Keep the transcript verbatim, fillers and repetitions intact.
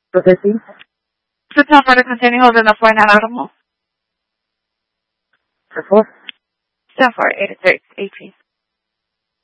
For fifteen? This is not for the continue holding the four nine automobile. For four? Ten four eight six eighteen.